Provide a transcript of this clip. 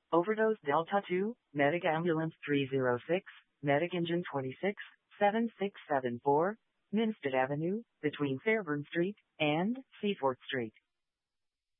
Overdose Delta 2, Medic Ambulance 306, Medic Engine 26, 7674, Minstead Avenue, between Fairburn Street and Seaford Street.